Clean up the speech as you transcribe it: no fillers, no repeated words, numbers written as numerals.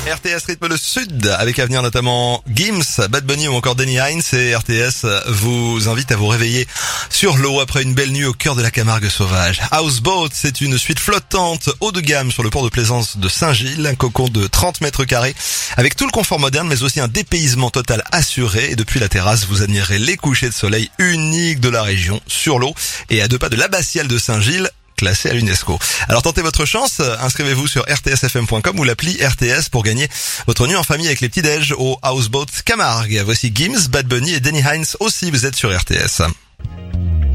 RTS rythme le sud avec à venir notamment Gims, Bad Bunny ou encore Danny Hines, et RTS vous invite à vous réveiller sur l'eau après une belle nuit au cœur de la Camargue sauvage. Houseboat, c'est une suite flottante haut de gamme sur le port de plaisance de Saint-Gilles, un cocon de 30 mètres carrés avec tout le confort moderne mais aussi un dépaysement total assuré, et depuis la terrasse vous admirerez les couchers de soleil uniques de la région sur l'eau et à 2 pas de l'abbatiale de Saint-Gilles, classé à l'UNESCO. Alors tentez votre chance, inscrivez-vous sur rtsfm.com ou l'appli RTS pour gagner votre nuit en famille avec les petits déj au Houseboat Camargue. Voici Gims, Bad Bunny et Danny Hines aussi, vous êtes sur RTS.